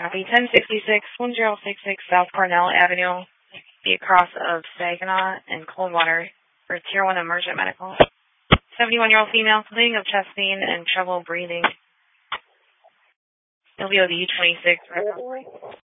Copy. 1066 South Cornell Avenue, the across of Saginaw and Coldwater for Tier 1 Emergent Medical. 71-year-old female complaining of chest pain and trouble breathing. LVOD 26.